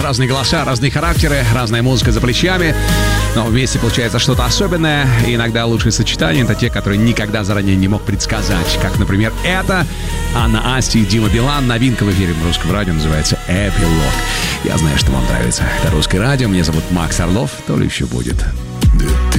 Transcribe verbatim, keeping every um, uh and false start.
разные голоса, разные характеры, разная музыка за плечами. Но вместе получается что-то особенное. И иногда лучшие сочетания — это те, которые никогда заранее не мог предсказать. Как, например, это Анна Асти и Дима Билан. Новинка в эфире в Русском радио называется «Эпилог». Я знаю, что вам нравится. Это Русское радио. Меня зовут Макс Орлов. То ли еще будет.